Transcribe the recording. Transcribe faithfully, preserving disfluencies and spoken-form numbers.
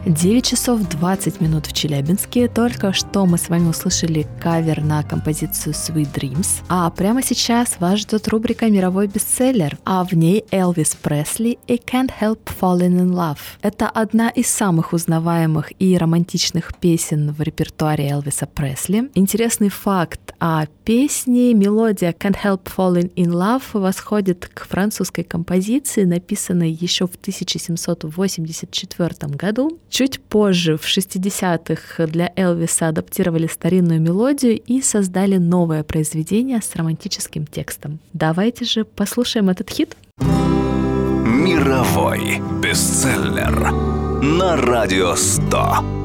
девять часов двадцать минут в Челябинске. Только что мы с вами услышали кавер на композицию Sweet Dreams. А прямо сейчас вас ждет рубрика «Мировой бестселлер», а в ней Элвис Пресли и Can't Help Falling in Love. Это одна из самых узнаваемых и романтичных песен в репертуаре Элвиса Пресли. Интересный факт о песне: мелодия Can't Help Falling in Love восходит к французской композиции, написанной еще в тысяча семьсот восемьдесят четвёртом году. Чуть позже, в шестидесятых, для Элвиса адаптировали старинную мелодию и создали новое произведение с романтическим текстом. Давайте же послушаем этот хит. Мировой бестселлер на Радио сто.